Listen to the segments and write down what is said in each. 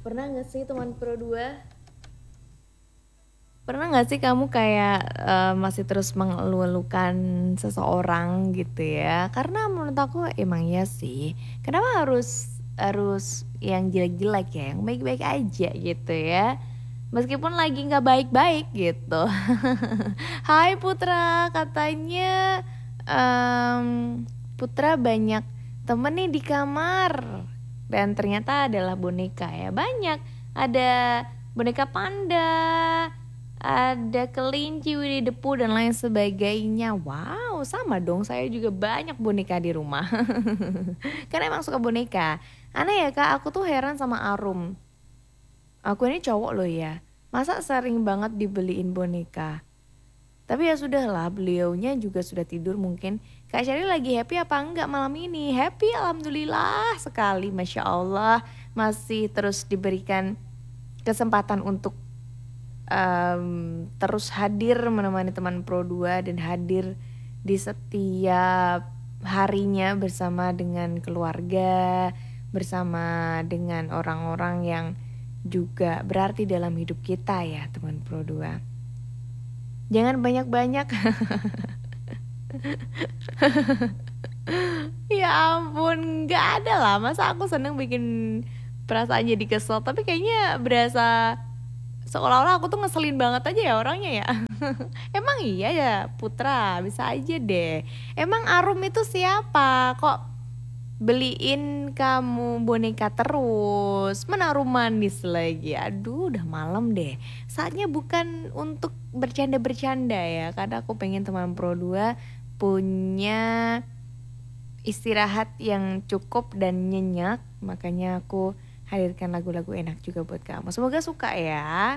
Pernah gak sih teman Pro 2? Pernah gak sih kamu kayak masih terus mengeluh-elukan seseorang gitu ya? Karena menurut aku emang iya sih. Kenapa harus harus yang jelek-jelek ya? Yang baik-baik aja gitu ya. Meskipun lagi nggak baik-baik gitu. Hai Putra, katanya em, Putra banyak temen nih di kamar. Dan ternyata adalah boneka ya. Banyak. Ada boneka panda, ada kelinci, Winnie the Pooh dan lain sebagainya. Wow, sama dong. Saya juga banyak boneka di rumah. Karena emang suka boneka. Aneh ya kak, aku tuh heran sama Arum. Aku ini cowok loh ya. Masa sering banget dibeliin boneka? Tapi ya sudahlah, beliaunya juga sudah tidur mungkin. Kak Syari lagi happy apa enggak malam ini? Happy, alhamdulillah sekali, Masya Allah. Masih terus diberikan kesempatan untuk terus hadir menemani teman Pro 2 dan hadir di setiap harinya bersama dengan keluarga, bersama dengan orang-orang yang juga berarti dalam hidup kita ya teman Pro 2. Jangan banyak-banyak. Ya ampun, gak ada lah. Masa aku seneng bikin perasaan jadi kesel. Tapi kayaknya berasa seolah-olah aku tuh ngeselin banget aja ya orangnya ya. Emang iya ya Putra, bisa aja deh. Emang Arum itu siapa? Kok beliin kamu boneka terus? Mana Arum manis lagi? Aduh udah malam deh. Saatnya bukan untuk bercanda-bercanda ya. Karena aku pengen teman Pro 2 punya istirahat yang cukup dan nyenyak. Makanya aku hadirkan lagu-lagu enak juga buat kamu. Semoga suka ya.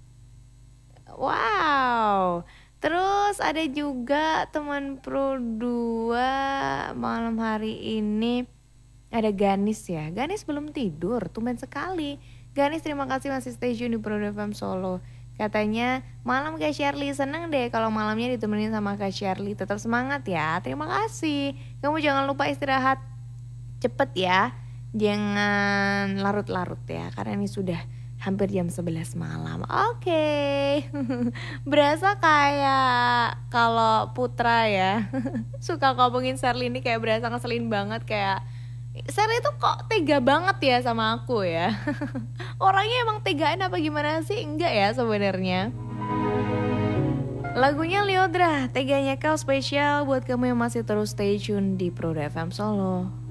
Wow. Terus ada juga teman Pro 2 malam hari ini. Ada Ganis ya. Ganis belum tidur, tumben sekali. Ganis terima kasih masih stay tune di Pro FM Solo. Katanya malam Kak Shirley, seneng deh kalau malamnya ditemenin sama Kak Shirley. Tetap semangat ya, terima kasih. Kamu jangan lupa istirahat cepet ya. Jangan larut-larut ya, karena ini sudah hampir jam 11 malam. Oke. Berasa kayak kalau Putra ya suka ngomongin Shirley ini kayak berasa ngeselin banget. Kayak Shirley tuh kok tega banget ya sama aku ya. Orangnya emang tegaan apa gimana sih? Enggak ya sebenarnya. Lagunya Liodra, teganya kau spesial buat kamu yang masih terus stay tune di Pro FM Solo.